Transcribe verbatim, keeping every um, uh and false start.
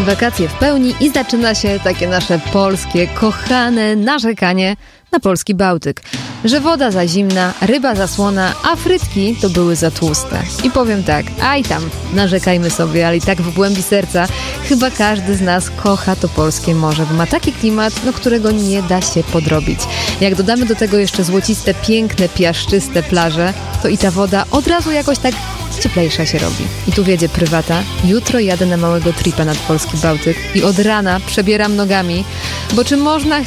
Wakacje w pełni i zaczyna się takie nasze polskie, kochane narzekanie na polski Bałtyk. Że woda za zimna, ryba za słona, a frytki to były za tłuste. I powiem tak, aj tam, narzekajmy sobie, ale i tak w głębi serca chyba każdy z nas kocha to polskie morze, bo ma taki klimat, no którego nie da się podrobić. Jak dodamy do tego jeszcze złociste, piękne, piaszczyste plaże, to i ta woda od razu jakoś tak cieplejsza się robi. I tu wiedzie prywata. Jutro jadę na małego tripa nad polski Bałtyk i od rana przebieram nogami, bo czy można